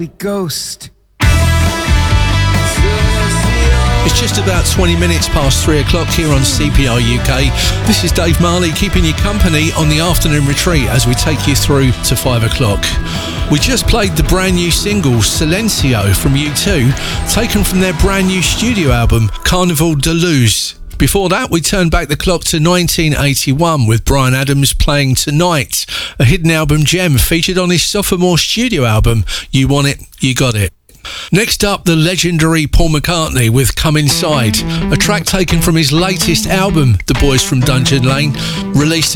ugly ghost. It's just about 20 minutes past 3 o'clock here on CPR UK. This is Dave Marley keeping you company on the afternoon retreat as we take you through to 5 o'clock. We just played the brand new single Silencio from U2, taken from their brand new studio album Carnival de Luz. Before that, we turned back the clock to 1981 with Bryan Adams playing Tonight, a hidden album gem featured on his sophomore studio album You Want It, You Got It. Next up, the legendary Paul McCartney with Come Inside, a track taken from his latest album, The Boys from Dungeon Lane, released